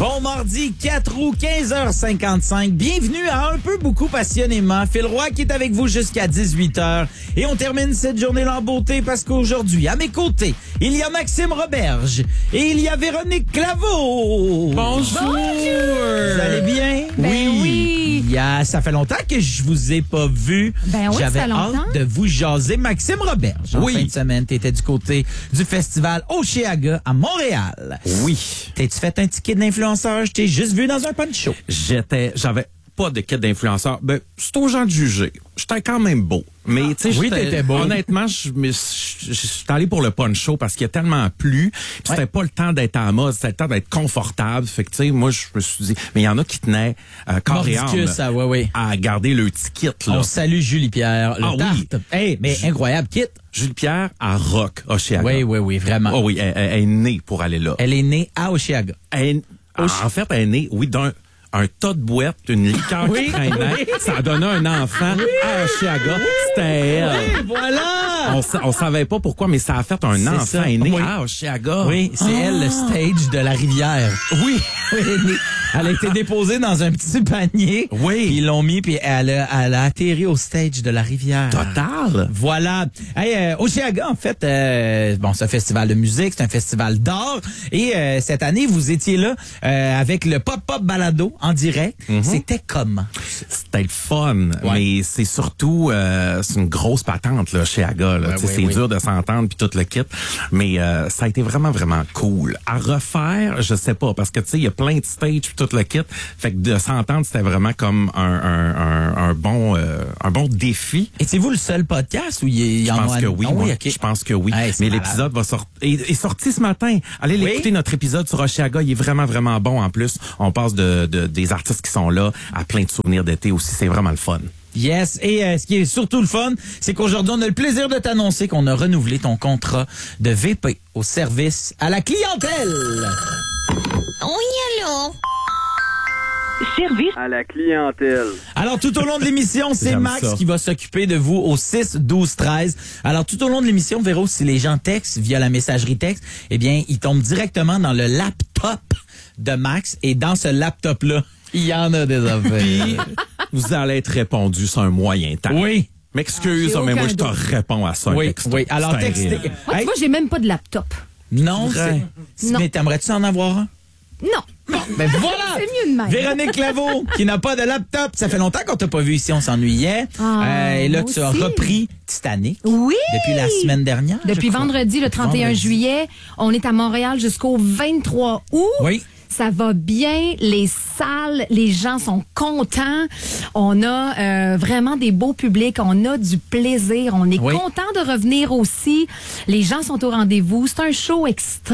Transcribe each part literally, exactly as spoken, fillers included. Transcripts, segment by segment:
Bon mardi, quatre août, quinze heures cinquante-cinq. Bienvenue à Un peu, beaucoup, passionnément. Phil Roy qui est avec vous jusqu'à dix-huit heures. Et on termine cette journée-là en beauté parce qu'aujourd'hui, à mes côtés, il y a Maxime Roberge et il y a Véronique Claveau. Bonjour! Vous allez bien? Ben oui. Il y a, ça fait longtemps que je vous ai pas vu. Ben oui, J'avais ça fait longtemps. hâte de vous jaser. Maxime Roberge, en Oui. fin de semaine, t'étais du côté du festival Oceaga à Montréal. Oui. T'es-tu fait un ticket d'influenceur? Je t'ai juste vu dans un poncho. J'étais, j'avais pas de kit d'influenceur. Ben, c'est aux gens de juger. J'étais quand même beau. Mais, tu sais, Oui, j'étais- t'étais beau. honnêtement, je me suis- je suis allé pour le poncho parce qu'il y a tellement plu. Puis c'était Ouais. pas le temps d'être à la mode, c'était le temps d'être confortable. Fait que, tu sais, moi, je me suis dit, mais il y en a qui tenaient, euh, corps et âme Mordicus, ah, ouais, ouais. à garder le ticket, là. On salue Julie Pierre, le Ah oui. tarte. Hey, mais incroyable, kit. Julie Pierre à Rock, Oceaga. Oui, oui, oui, vraiment. Oh oui, elle, elle- elle est née pour aller là. Elle est née à Oceaga. Elle est- en fait, elle est née, oui, d'un un tas de boîtes, une liqueur Oui, qui traînait. oui. Ça a donné un enfant à Oceaga. C'était elle. Voilà! On, sa- on savait pas pourquoi, mais ça a fait un C'est enfant ça. né Oui. à Oceaga. Oui, c'est elle, le stage de la rivière. Oui. Oui, elle est née- elle a été déposée dans un petit panier. Oui. Puis ils l'ont mis, puis elle a, elle a atterri au stage de la rivière. Total. Voilà. Hey, euh, Oceaga, en fait, euh, bon, c'est un festival de musique, c'est un festival d'art. Et euh, cette année, vous étiez là euh, avec le Pop-Pop Balado en direct. C'était comment? C'était le fun, Ouais. mais c'est surtout euh, c'est une grosse patente là chez Aga. Là. Ouais, Tu sais, ouais, c'est oui. dur de s'entendre puis tout le kit, mais euh, ça a été vraiment vraiment cool. À refaire, je sais pas, parce que tu sais il y a plein de stages puis tout le kit, fait que de s'entendre c'était vraiment comme un un, un, un bon euh, un bon défi. Étiez-vous le seul podcast où il y, il y Je en pense a... que oui, Ah moi. ok. Je pense que oui. Hey, c'est Mais malade. l'épisode va sortir est, est sorti ce matin. Allez Oui? l'écouter notre épisode sur Oceaga, il est vraiment vraiment bon en plus. On passe de, de des artistes qui sont là à plein de souvenirs d'été aussi, c'est vraiment le fun. Yes. Et euh, ce qui est surtout le fun, c'est qu'aujourd'hui, on a le plaisir de t'annoncer qu'on a renouvelé ton contrat de V P au service à la clientèle. Oui, allô? Service à la clientèle. Alors, tout au long de l'émission, c'est J'aime Max ça. qui va s'occuper de vous au six douze treize. Alors, tout au long de l'émission, Véro, si les gens textent via la messagerie texte, eh bien, ils tombent directement dans le laptop de Max. Et dans ce laptop-là, il y en a des affaires. Vous allez être répondu sur un moyen temps. Oui. M'excuse, Ah, j'ai mais moi, aucun je te doute. réponds à ça. un Oui, texto. oui. Alors, C'est un textez. rire. Moi, Hey, tu vois, j'ai même pas de laptop. non, Vrai. c'est... Non. Mais t'aimerais-tu en avoir un? Non. Ben voilà! C'est mieux de même. Véronique Claveau, qui n'a pas de laptop. Ça fait longtemps qu'on t'a pas vu ici, on s'ennuyait. Ah, Euh, et là, moi tu as aussi. repris Titanic. Oui. Depuis la semaine dernière. Depuis je crois. vendredi, le trente et un Vendredi. juillet, on est à Montréal jusqu'au vingt-trois août. Oui. Ça va bien, les salles, les gens sont contents. On a euh, vraiment des beaux publics, on a du plaisir, on est Oui. content de revenir aussi. Les gens sont au rendez-vous. C'est un show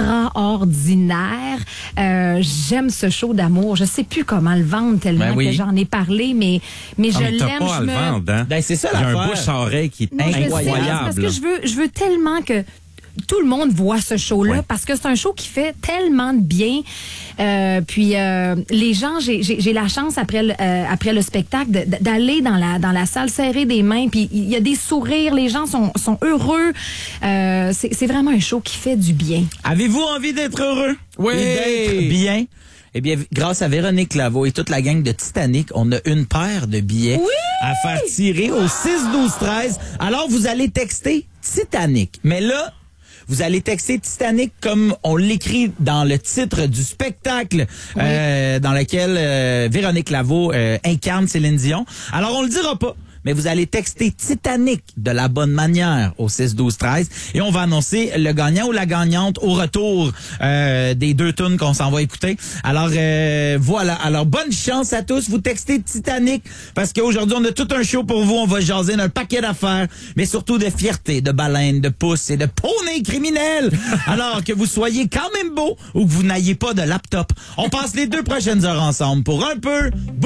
extraordinaire. Euh, J'aime ce show d'amour. Je sais plus comment le vendre tellement Ben oui. que j'en ai parlé, mais mais Ah, je mais t'as l'aime. pas à je le me- vendre, hein? Ben, c'est ça Il y a un l'affaire. bouche-à-oreille qui est Non, je sais, incroyable. parce que je veux, je veux tellement que tout le monde voit ce show-là Ouais. parce que c'est un show qui fait tellement de bien. Euh, puis euh, les gens, j'ai- j'ai j'ai la chance après le, euh, après le spectacle de- de- d'aller dans la dans la salle serrer des mains. Puis il y a des sourires, les gens sont sont heureux. Euh, c'est c'est vraiment un show qui fait du bien. Avez-vous envie d'être heureux? Oui. Et d'être bien? Eh bien, grâce à Véronique Claveau et toute la gang de Titanic, on a une paire de billets à faire tirer au six douze treize. Alors, vous allez texter Titanic. Mais là, vous allez texter Titanic comme on l'écrit dans le titre du spectacle euh, dans lequel euh, Véronique Claveau euh, incarne Céline Dion. Alors, on le dira pas. Mais vous allez texter Titanic de la bonne manière au six douze treize et on va annoncer le gagnant ou la gagnante au retour euh, des deux tunes qu'on s'en va écouter. Alors euh, voilà, alors bonne chance à tous. Vous textez Titanic parce qu'aujourd'hui on a tout un show pour vous. On va jaser d'un paquet d'affaires, mais surtout de fierté, de baleines, de pouces et de poneys criminels. Alors que vous soyez quand même beau ou que vous n'ayez pas de laptop. On passe les deux prochaines heures ensemble pour un peu